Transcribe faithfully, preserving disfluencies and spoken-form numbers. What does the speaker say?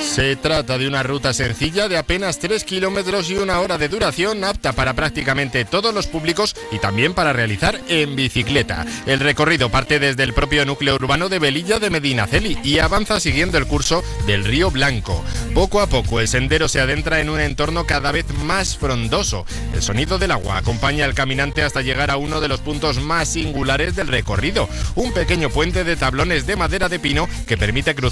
Se trata de una ruta sencilla de apenas tres kilómetros y una hora de duración, apta para prácticamente todos los públicos y también para realizar en bicicleta. El recorrido parte desde el propio núcleo urbano de Velilla de Medinaceli y avanza siguiendo el curso del río Blanco. Poco a poco el sendero se adentra en un entorno cada vez más frondoso. El sonido del agua acompaña al caminante hasta llegar a uno de los puntos más singulares del recorrido, un pequeño puente de tablones de madera de pino que permite cruzar